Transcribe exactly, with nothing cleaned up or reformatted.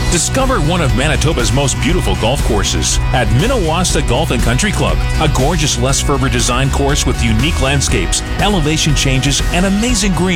Discover one of Manitoba's most beautiful golf courses at Minnewasta Golf and Country Club, a gorgeous Les Ferber design course with unique landscapes, elevation changes, and amazing greens.